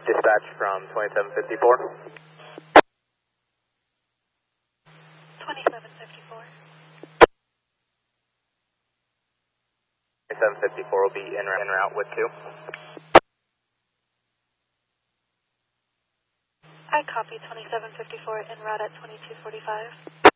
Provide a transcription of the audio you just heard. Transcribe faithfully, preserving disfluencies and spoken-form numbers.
Dispatch from twenty-seven fifty-four. twenty-seven fifty-four. twenty-seven fifty-four will be en route, en route with two. I copy twenty-seven fifty-four en route at twenty-two forty-five.